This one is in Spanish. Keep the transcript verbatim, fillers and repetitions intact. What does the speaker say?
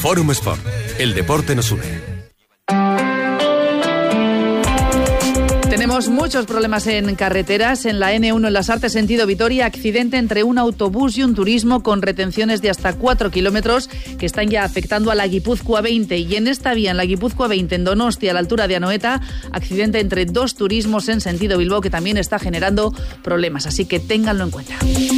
Fórum Sport. El deporte nos une. Tenemos muchos problemas en carreteras. En la ene uno en Las Artes, sentido Vitoria, accidente entre un autobús y un turismo con retenciones de hasta cuatro kilómetros que están ya afectando a la Guipúzcoa veinte. Y en esta vía, en la Guipúzcoa veinte, en Donostia, a la altura de Anoeta, accidente entre dos turismos en sentido Bilbao que también está generando problemas. Así que ténganlo en cuenta.